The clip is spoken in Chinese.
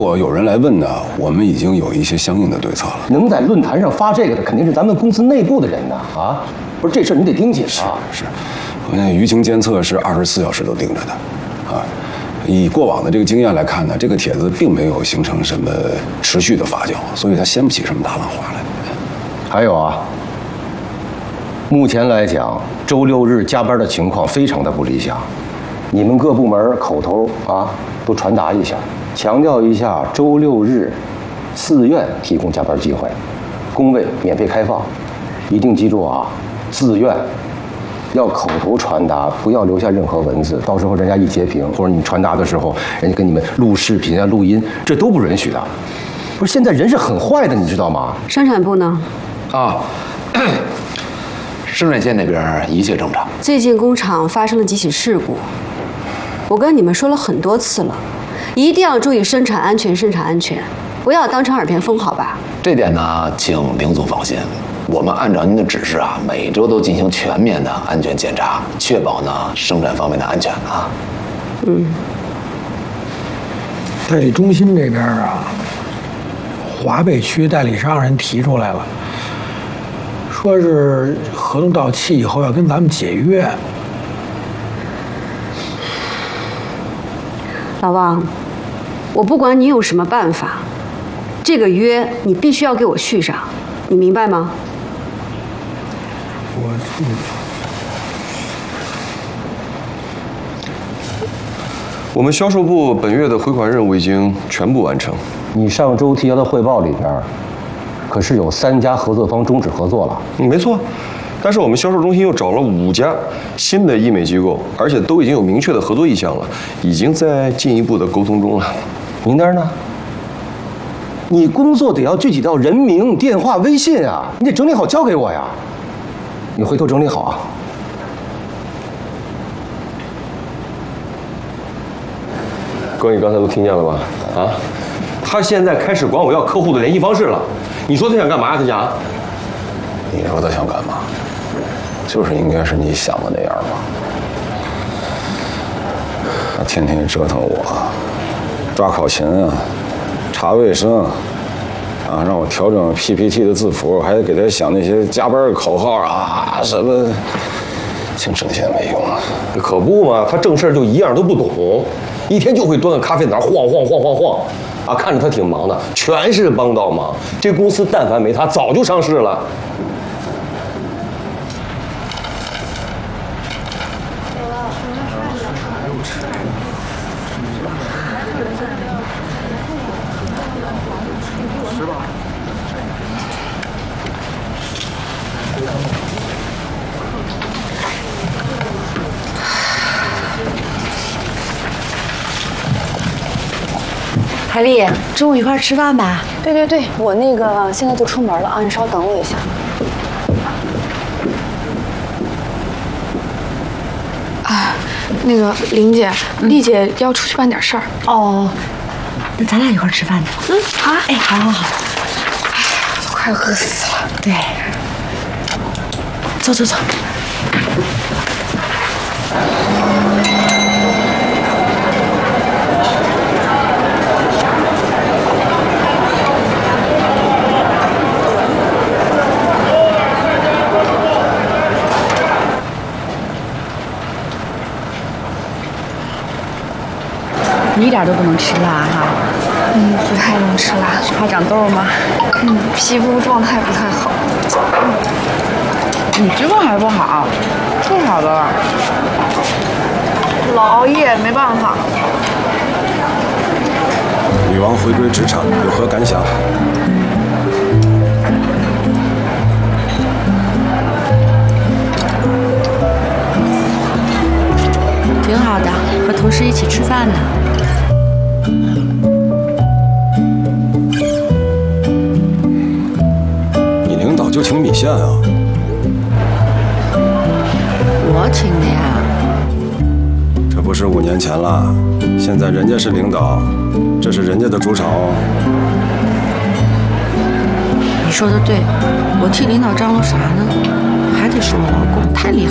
如果有人来问呢，我们已经有一些相应的对策了。 能在论坛上发这个的，肯定是咱们公司内部的人呐！啊，不是这事儿你得盯紧啊！ 是，我那舆情监测是24小时都盯着的，啊，以过往的这个经验来看呢，这个帖子并没有形成什么持续的发酵，所以它掀不起什么大浪花来。 还有啊，目前来讲，周6日加班的情况非常的不理想，你们各部门口头啊都传达一下。强调一下，周6日自愿提供加班机会，工位免费开放，一定记住啊，自愿，要口头传达，不要留下任何文字，到时候人家一截屏，或者你传达的时候，人家给你们录视频啊、录音，这都不允许的。不是，现在人是很坏的，你知道吗？ 生产部呢？ 生产线那边一切正常。 最近工厂发生了几起事故，我跟你们说了很多次了。一定要注意生产安全，生产安全，不要当成耳边风，好吧？ 这点呢，请林总放心，我们按照您的指示啊，每周都进行全面的安全检查，确保呢生产方面的安全啊。 代理中心这边啊，华北区代理商人提出来了，说是合同到期以后要跟咱们解约。 老王，我不管你有什么办法，这个约你必须要给我续上，你明白吗？ 我们销售部本月的回款任务已经全部完成。 你上周提交的汇报里边，可是有3家合作方终止合作了。 没错，但是我们销售中心又找了5家新的医美机构，而且都已经有明确的合作意向了，已经在进一步的沟通中了。 你那儿呢？你工作得要具体到人名、电话、微信啊，你得整理好交给我呀。你回头整理好啊。 哥，你刚才都听见了吧？啊，他现在开始管我要客户的联系方式了。你说他想干嘛呀？他想？ 你说他想干嘛？就是应该是你想的那样吧。他天天折腾我，抓考勤啊，查卫生，啊，让我调整 PPT 的字符，还得给他想那些加班的口号啊，什么，净整些没用的。 可不嘛，他正事就一样都不懂，一天就会端个咖啡在那晃，啊，看着他挺忙的，全是帮倒忙。这公司但凡没他，早就上市了。 海丽，中午一块吃饭吧。 对，我那个现在就出门了啊，你稍等我一下。啊，那个林姐，丽姐要出去办点事儿。 哦，那咱俩一块吃饭去。 好， 哎，好。哎呀， 都快饿死了。 对，走。你一点都不能吃辣哈。 不太能吃辣， 怕长痘吗？ 皮肤状态不太好。 你脂肪还不好，臭小子。 老熬夜没办法。 女王回归职场有何感想？ 挺好的，和同事一起吃饭呢。 你领导就请米线啊？ 我请的呀。 这不是5年前了，现在人家是领导，这是人家的主场哦。 你说的对，我替领导张罗啥呢？还得是我老公，太厉害。